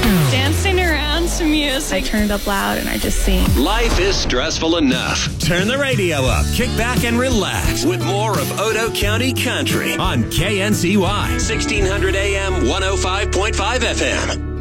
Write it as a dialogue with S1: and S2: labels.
S1: Dancing around to music. I turn it up loud and I just sing.
S2: Life is stressful enough. Turn the radio up, kick back, and relax with more of Odo County Country on KNCY 1600 AM, 105.5 FM.